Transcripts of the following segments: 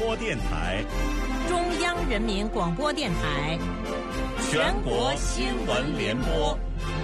播电台、 中央人民广播电台、 全国新闻联播。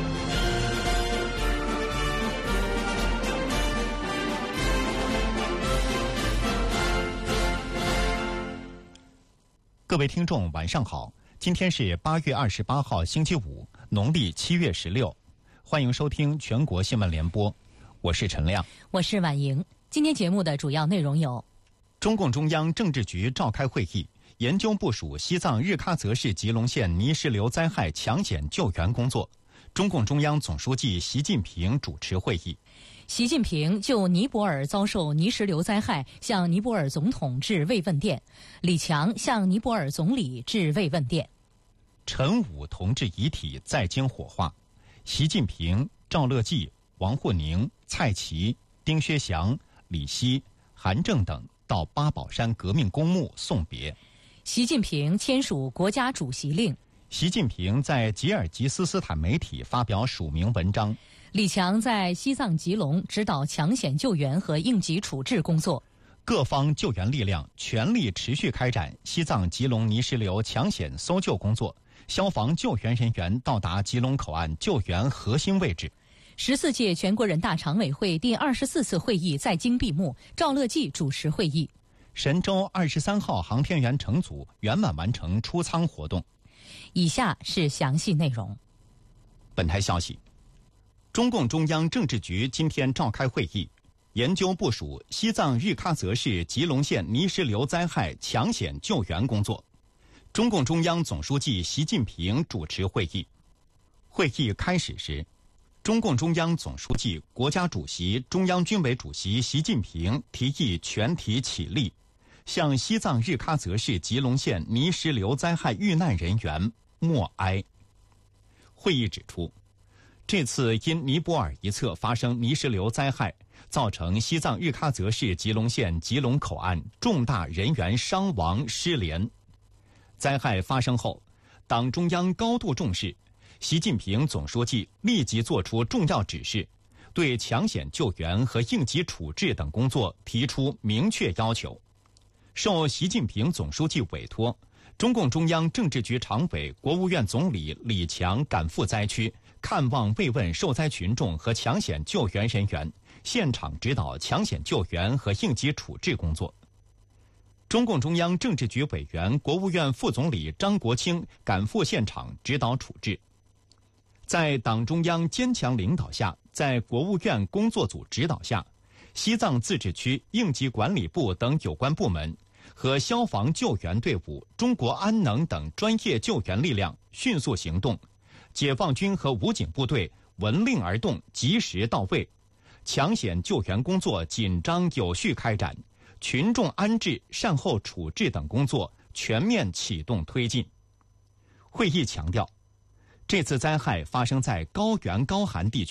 各位听众，晚上好！今天是8月28号，星期五，农历7月16。欢迎收听全国新闻联播，我是陈亮， 我是婉莹。今天节目的主要内容有： 中共中央政治局召开会议，研究部署西藏日喀则市吉隆县泥石流灾害抢险救援工作。中共中央总书记习近平主持会议。 习近平就尼泊尔遭受泥石流灾害向尼泊尔总统致慰问电，李强向尼泊尔总理致慰问电。 陈武同志遗体在京火化，习近平、赵乐际、王沪宁、蔡奇、丁薛祥、李希、韩正等到八宝山革命公墓送别。 习近平签署国家主席令。 习近平在吉尔吉斯斯坦媒体发表署名文章。 李强在西藏吉隆指导抢险救援和应急处置工作。 各方救援力量全力持续开展西藏吉隆泥石流抢险搜救工作，消防救援人员到达吉隆口岸救援核心位置。 14届全国人大常委会第24次会议在京闭幕，赵乐际主持会议。 神舟23号航天员乘组圆满完成出舱活动。 以下是详细内容。 本台消息，中共中央政治局今天召开会议，研究部署西藏日喀则市吉隆县泥石流灾害抢险救援工作。中共中央总书记习近平主持会议。会议开始时，中共中央总书记、国家主席、中央军委主席习近平提议全体起立，向西藏日喀则市吉隆县泥石流灾害遇难人员默哀。会议指出，这次因尼泊尔一侧发生泥石流灾害，造成西藏日喀则市吉隆县吉隆口岸重大人员伤亡失联。灾害发生后，党中央高度重视，习近平总书记立即作出重要指示，对抢险救援和应急处置等工作提出明确要求。受习近平总书记委托，中共中央政治局常委、国务院总理李强赶赴灾区，看望慰问受灾群众和抢险救援人员，现场指导抢险救援和应急处置工作。中共中央政治局委员、国务院副总理张国清赶赴现场指导处置。在党中央坚强领导下，在国务院工作组指导下，西藏自治区应急管理部等有关部门和消防救援队伍、中国安能等专业救援力量迅速行动，解放军和武警部队闻令而动，及时到位，抢险救援工作紧张有序开展，群众安置、善后处置等工作全面启动推进。会议强调，这次灾害发生在高原高寒地区，